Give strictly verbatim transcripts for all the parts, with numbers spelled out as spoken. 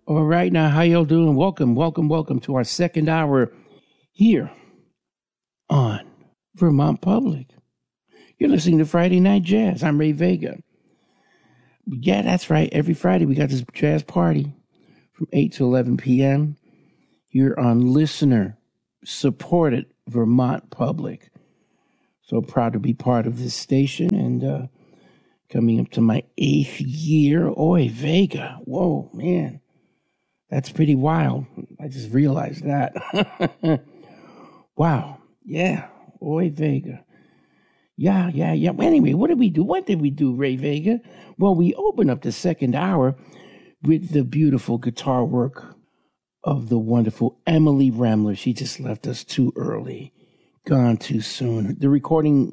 All right, now, how y'all doing? Welcome, welcome, welcome to our second hour here on Vermont Public. You're listening to Friday Night Jazz. I'm Ray Vega. Yeah, that's right. Every Friday we got this jazz party from eight to eleven p.m. here on listener-supported Vermont Public. So proud to be part of this station and uh, coming up to my eighth year. Oy Vega. Whoa, man. That's pretty wild. I just realized that. Wow. Yeah. Oy Vega. Yeah, yeah, yeah. Well, anyway, what did we do? What did we do, Ray Vega? Well, we opened up the second hour with the beautiful guitar work of the wonderful Emily Remler. She just left us too early. Gone too soon. The recording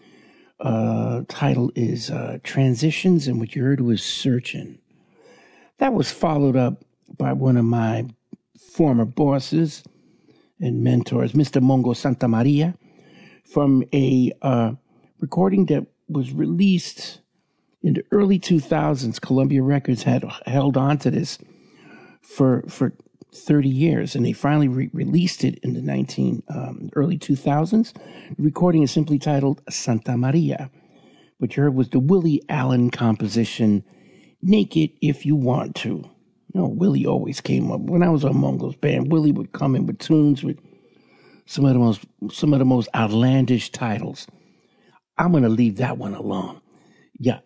uh, title is uh, Transitions, and what you heard was Searching. That was followed up by one of my former bosses and mentors, Mister Mongo Santamaria, from a uh, recording that was released in the early two thousands. Columbia Records had held on to this for for thirty years, and they finally re- released it in the nineteen um, early two thousands. The recording is simply titled Santa Maria, which you heard was the Willie Allen composition, Naked If You Want To. You know, Willie always came up. When I was on Mongo's band, Willie would come in with tunes with some of the most some of the most outlandish titles. I'm going to leave that one alone. Yeah.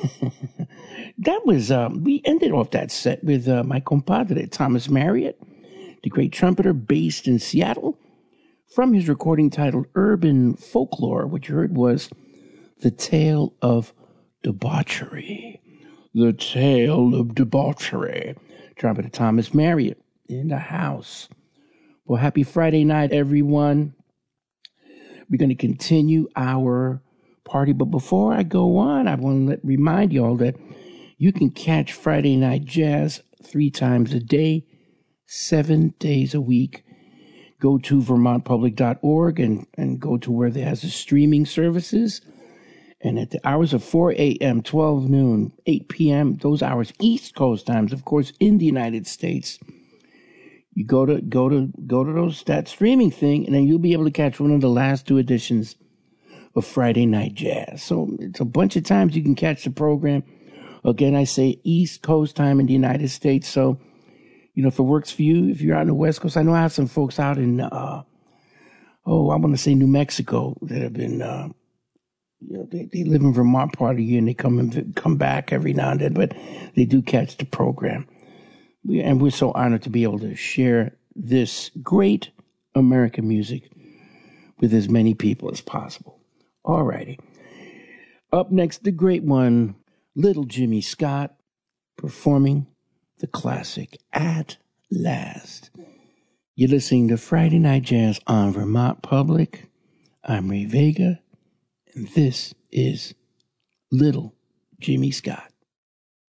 That was, um, we ended off that set with uh, my compadre, Thomas Marriott, the great trumpeter based in Seattle, from his recording titled Urban Folklore, which you heard was The Tale of Debauchery. The Tale of Debauchery. Trumpeter Thomas Marriott in the house. Well, happy Friday night, everyone. We're going to continue our party. But before I go on, I want to let, remind y'all that you can catch Friday Night Jazz three times a day, seven days a week. Go to vermont public dot org and, and go to where there has the streaming services. And at the hours of four a.m., twelve noon, eight p.m., those hours East Coast times, of course, in the United States, you go to go to go to those that streaming thing, and then you'll be able to catch one of the last two editions of Friday Night Jazz. So it's a bunch of times you can catch the program. Again, I say East Coast time in the United States. So, you know, if it works for you, if you're out in the West Coast, I know I have some folks out in, uh, oh, I want to say New Mexico that have been, uh, you know, they, they live in Vermont part of the year and they come and come back every now and then, but they do catch the program. We, and we're so honored to be able to share this great American music with as many people as possible. All righty. Up next, the great one, Little Jimmy Scott, performing the classic At Last. You're listening to Friday Night Jazz on Vermont Public. I'm Ray Vega, and this is Little Jimmy Scott.